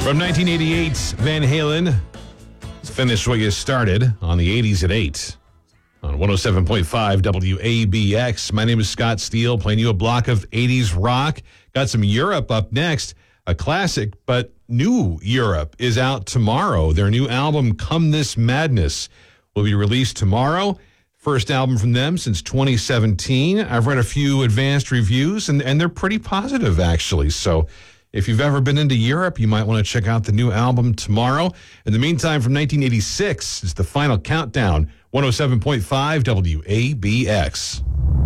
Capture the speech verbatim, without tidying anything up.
From nineteen eighty-eight's Van Halen, let's finish what you started on the eighties at eight. On one oh seven point five W A B X. My name is Scott Steele, playing you a block of eighties rock. Got some Europe up next. A classic, but new Europe is out tomorrow. Their new album, Come This Madness, will be released tomorrow. First album from them since twenty seventeen. I've read a few advanced reviews, and, and they're pretty positive, actually. So if you've ever been into Europe, you might want to check out the new album tomorrow. In the meantime, from nineteen eighty-six, it's the final countdown. one oh seven point five W A B X.